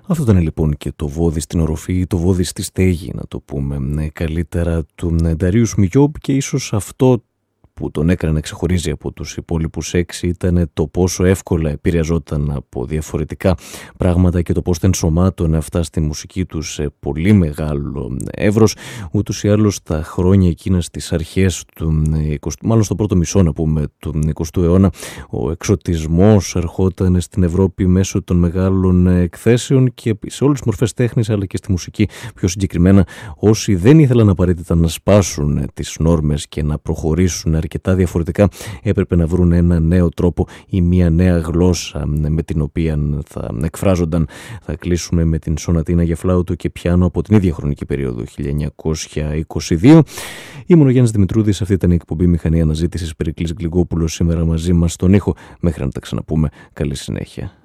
Αυτό ήταν λοιπόν και το βόδι στην οροφή ή το βόδι στη στέγη, να το πούμε καλύτερα, του Νταρίου Μιγιόμπ, και ίσως αυτό που τον έκανε να ξεχωρίζει από τους υπόλοιπους 6 ήταν το πόσο εύκολα επηρεαζόταν από διαφορετικά πράγματα και το πώς τα ενσωμάτωνε αυτά στη μουσική του σε πολύ μεγάλο εύρος. Ούτως ή άλλως τα χρόνια εκείνα στις αρχές του 20ου, μάλλον στο πρώτο μισό να πούμε του 20ου αιώνα, ο εξωτισμός ερχόταν στην Ευρώπη μέσω των μεγάλων εκθέσεων και σε όλες τις μορφές τέχνης, αλλά και στη μουσική πιο συγκεκριμένα. Όσοι δεν ήθελαν απαραίτητα να σπάσουν τις νόρμες και να προχωρήσουν αρκετά διαφορετικά, έπρεπε να βρουν ένα νέο τρόπο ή μια νέα γλώσσα με την οποία θα εκφράζονταν. Θα κλείσουμε με την σονατίνα για φλάουτο και πιάνο από την ίδια χρονική περίοδο, 1922. Ήμουν ο Γιάννης Δημητρούδης, αυτή ήταν η εκπομπή Μηχανή Αναζήτησης. Περικλής Γκλυγκόπουλος σήμερα μαζί μας στον ήχο. Μέχρι να τα ξαναπούμε, καλή συνέχεια.